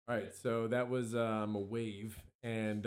All right, so that was a wave, and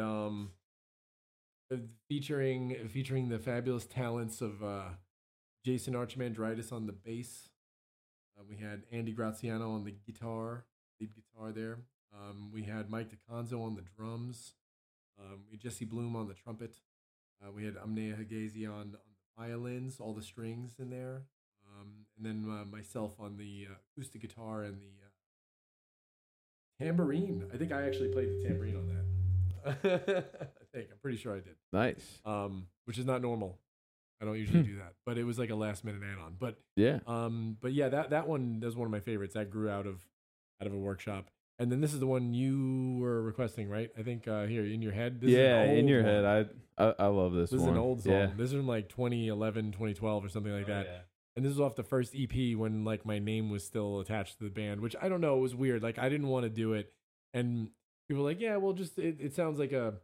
featuring the fabulous talents of Jason Archimandritis on the bass. We had Andy Graziano on the guitar, lead guitar there. We had Mike DeConzo on the drums. We had Jesse Bloom on the trumpet. We had Amnea Hagazi on the violins, all the strings in there. And then myself on the acoustic guitar and the tambourine. I think I actually played the tambourine on that. I'm pretty sure I did. Nice. Which is not normal. I don't usually do that, but it was like a last minute add on. Yeah. But yeah, that one is one of my favorites. That grew out of a workshop. And then this is the one you were requesting, right? I think here in your head. This is in your one. head. I love this. This one. is an old song. Yeah. This is from like 2011, 2012 or something like that. Yeah. And this was off the first EP when like my name was still attached to the band, which I don't know, it was weird. Like I didn't want to do it, and people were like, yeah, well, just it sounds like a,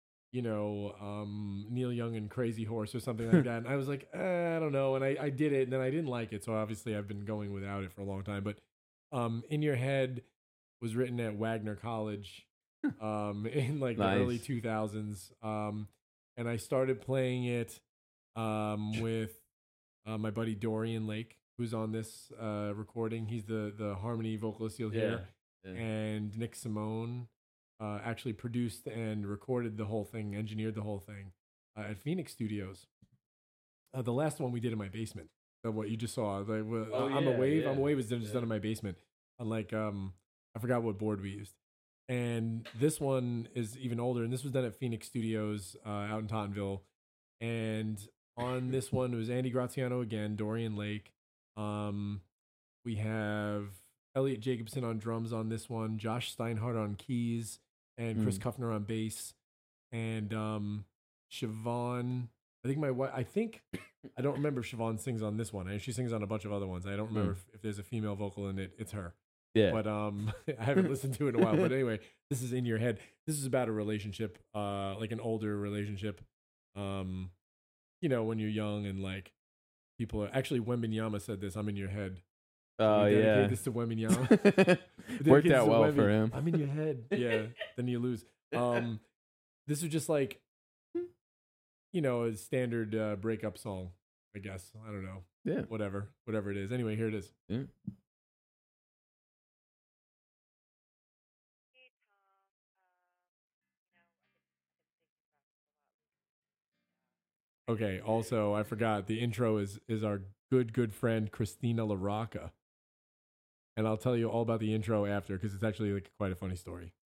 Neil Young and Crazy Horse or something like that. And I was like, I don't know, and I did it, and then I didn't like it, so obviously I've been going without it for a long time. But In Your Head was written at Wagner College in like the early 2000s, and I started playing it with my buddy Dorian Lake, who's on this recording. He's the harmony vocalist you'll hear. Yeah. And Nick Simone actually produced and recorded the whole thing, engineered the whole thing at Phoenix Studios. The last one we did in my basement. What you just saw. Like, I'm a Wave. I'm a Wave was just done in my basement. Unlike, I forgot what board we used. And this one is even older, and this was done at Phoenix Studios out in Tottenville. And on this one, it was Andy Graziano again, Dorian Lake. We have Elliot Jacobson on drums on this one, Josh Steinhardt on keys, and Chris Kuffner on bass. And Siobhan, I don't remember if Siobhan sings on this one. She sings on a bunch of other ones. I don't remember if there's a female vocal in it. It's her. Yeah. But I haven't listened to it in a while. But anyway, this is In Your Head. This is about a relationship, like an older relationship. When you're young and like people are actually Wembenyama said this. I'm in your head. Oh yeah. This to Wembenyama. Worked out well for him. I'm in your head. Yeah. Then you lose. This is just like, a standard breakup song, I guess. I don't know. Yeah. Whatever it is. Anyway, here it is. Yeah. Okay. Also, I forgot the intro is our good friend Christina LaRocca, and I'll tell you all about the intro after because it's actually like quite a funny story.